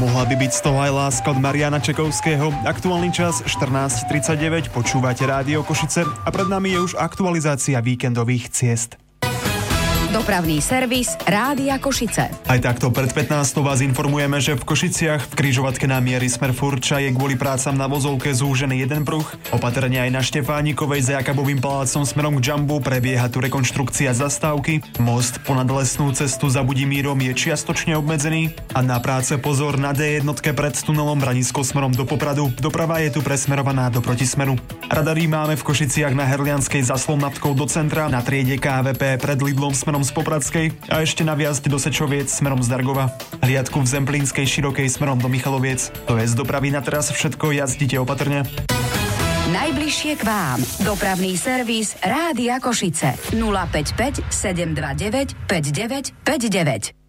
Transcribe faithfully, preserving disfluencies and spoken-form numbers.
Mohla by byť z toho aj láska od Mariana Čekovského. Aktuálny čas štrnásť tridsaťdeväť, počúvate Rádio Košice a pred nami je už aktualizácia víkendových ciest. Dopravný servis Rádia Košice. Aj takto pred pätnástou vás informujeme, že v Košiciach v križovatke na miery smer Furča je kvôli prácam na vozovke zúžený jeden pruh. Opatrne aj na Štefánikovej za Jakabovým palácom smerom k Džambu prebieha tu rekonštrukcia zastávky. Most ponad lesnú cestu za Budimírom je čiastočne obmedzený a na práce pozor na dé jedna pred tunelom Branisko smerom do Popradu. Doprava je tu presmerovaná do protismeru. Radary máme v Košiciach na Herlianskej za Slomnatkou do centra, na triede ká vé pé pred Lidlom smerom z Popradskej a ešte na viazde do Sečoviec smerom z Dargova. Hliadku v Zemplínskej Širokej smerom do Michaloviec. To je z dopravy na teraz všetko, jazdite opatrne. Najbližšie k vám. Dopravný servis Rádia Košice. nula päť päť sedem dva deväť päť deväť päť deväť.